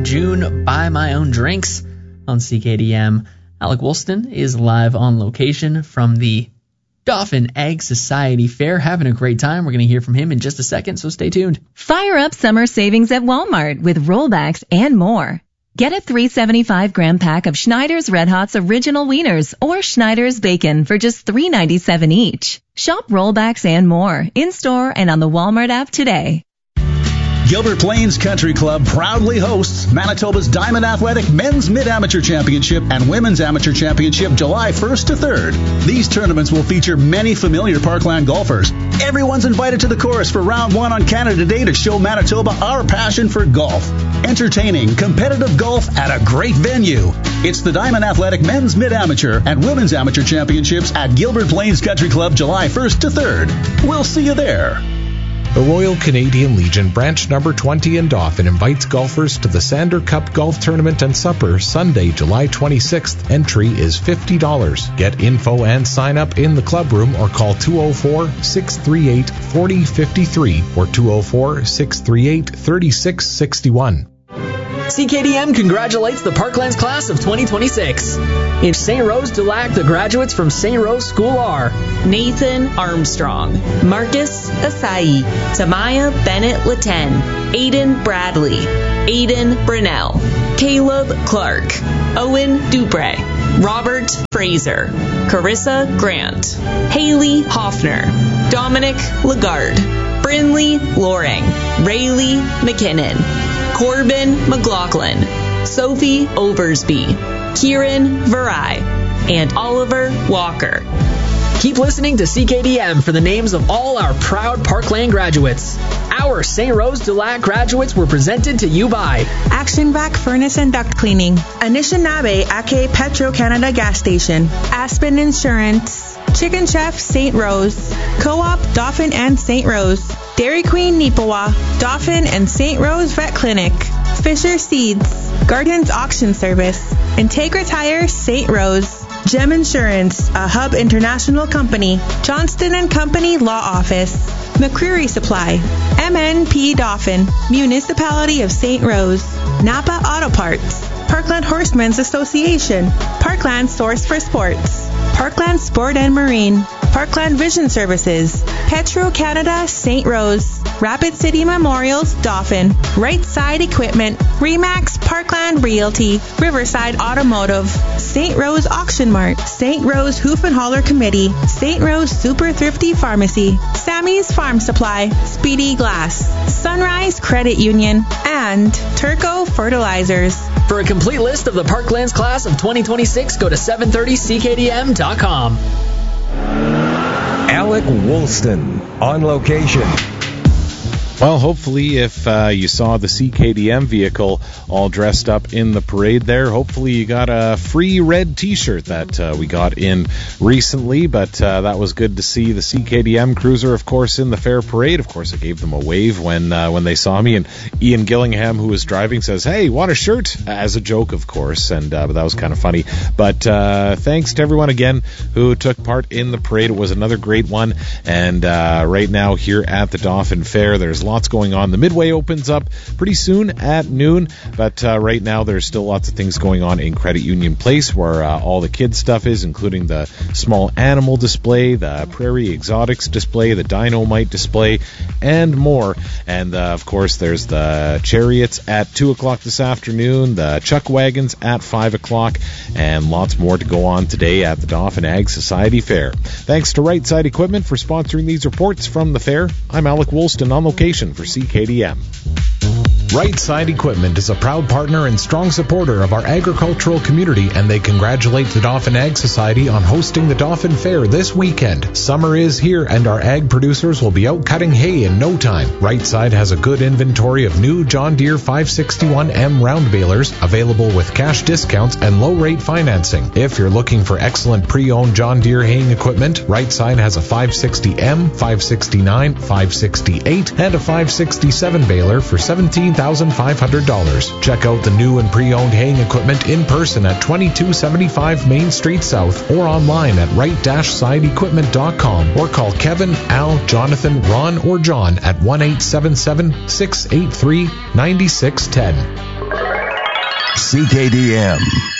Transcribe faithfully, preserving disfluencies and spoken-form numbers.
June Buy My Own Drinks on C K D M. Alec Woolston is live on location from the Dauphin Ag Society Fair, having a great time. We're going to hear from him in just a second, so stay tuned. Fire up summer savings at Walmart with rollbacks and more. Get a three hundred seventy-five gram pack of Schneider's Red Hot's Original Wieners or Schneider's Bacon for just three dollars and ninety-seven cents each. Shop rollbacks and more in-store and on the Walmart app today. Gilbert Plains Country Club proudly hosts Manitoba's Diamond Athletic Men's Mid-Amateur Championship and Women's Amateur Championship July first to third. These tournaments will feature many familiar Parkland golfers. Everyone's invited to the course for round one on Canada Day to show Manitoba our passion for golf. Entertaining, competitive golf at a great venue. It's the Diamond Athletic Men's Mid-Amateur and Women's Amateur Championships at Gilbert Plains Country Club July first to third. We'll see you there. The Royal Canadian Legion Branch Number twenty in Dauphin invites golfers to the Sander Cup Golf Tournament and Supper Sunday, July twenty-sixth. Entry is fifty dollars. Get info and sign up in the club room or call two oh four, six three eight, four oh five three or two oh four, six three eight, three six six one. C K D M congratulates the Parklands class of twenty twenty-six. In Saint Rose du Lac, the graduates from Saint Rose School are Nathan Armstrong, Marcus Asai, Tamaya Bennett-Laten, Aiden Bradley, Aiden Brunel, Caleb Clark, Owen Dupre, Robert Fraser, Carissa Grant, Haley Hoffner, Dominic Lagarde, Brinley Loring, Rayleigh McKinnon, Corbin McLaughlin, Sophie Oversby, Kieran Varai, and Oliver Walker. Keep listening to C K D M for the names of all our proud Parkland graduates. Our Saint Rose du Lac graduates were presented to you by Action Vac Furnace and Duct Cleaning, Anishinaabe Ake Petro-Canada Gas Station, Aspen Insurance, Chicken Chef Saint Rose, Co-op Dauphin and Saint Rose, Dairy Queen Nipawa, Dauphin and Saint Rose Vet Clinic, Fisher Seeds, Gardens Auction Service, Integra Tire Saint Rose, Gem Insurance, a Hub International Company, Johnston and Company Law Office, McCreary Supply, M N P Dauphin, Municipality of Saint Rose, Napa Auto Parts, Parkland Horsemen's Association, Parkland Source for Sports, Parkland Sport and Marine, Parkland Vision Services, Petro Canada Saint Rose, Rapid City Memorials Dauphin, Right Side Equipment, Remax Parkland Realty, Riverside Automotive, Saint Rose Auction Mart, Saint Rose Hoof and Holler Committee, Saint Rose Super Thrifty Pharmacy, Sammy's Farm Supply, Speedy Glass, Sunrise Credit Union, and Turco Fertilizers. For a complete list of the Parklands class of twenty twenty-six, go to seven thirty C K D M dot com. Alec Woolston on location. Well, hopefully if uh, you saw the C K D M vehicle all dressed up in the parade there, hopefully you got a free red T-shirt that uh, we got in recently, but uh, that was good to see the C K D M cruiser, of course, in the fair parade. Of course, I gave them a wave when uh, when they saw me, and Ian Gillingham, who was driving, says, "Hey, want a shirt?" As a joke, of course, and uh, but that was kind of funny. But uh, thanks to everyone again who took part in the parade. It was another great one, and uh, right now here at the Dauphin Fair, there's lots going on. The Midway opens up pretty soon at noon, but uh, right now there's still lots of things going on in Credit Union Place, where uh, all the kids stuff is, including the small animal display, the Prairie Exotics display, the Dynamite display, and more. And uh, of course there's the chariots at two o'clock this afternoon, the chuck wagons at five o'clock, and lots more to go on today at the Dauphin Ag Society Fair. Thanks to Right Side Equipment for sponsoring these reports from the fair. I'm Alec Woolston on location for C K D M. Right Side Equipment is a proud partner and strong supporter of our agricultural community, and they congratulate the Dauphin Ag Society on hosting the Dauphin Fair this weekend. Summer is here, and our ag producers will be out cutting hay in no time. Right Side has a good inventory of new John Deere five sixty-one M round balers, available with cash discounts and low-rate financing. If you're looking for excellent pre-owned John Deere haying equipment, Right Side has a five sixty M, five sixty-nine, five sixty-eight, and a five sixty-seven baler for seventeen thousand five hundred dollars. Check out the new and pre-owned haying equipment in person at twenty-two seventy-five Main Street South, or online at right side equipment dot com, or call Kevin, Al, Jonathan, Ron, or John at one eight seven seven, six eight three, nine six one zero. C K D M.